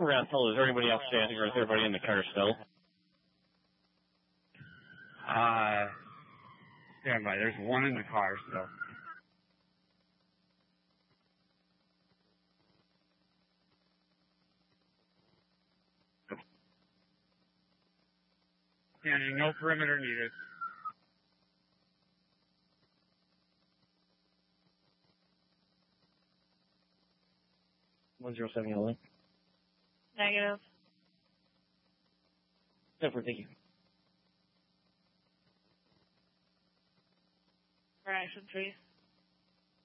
Rathel, is there anybody else standing, or is everybody in the car still? Stand by. There's one in the car still. Standing, no perimeter needed. 107 yellow. Negative. Zephyr, thank you. Correction 3.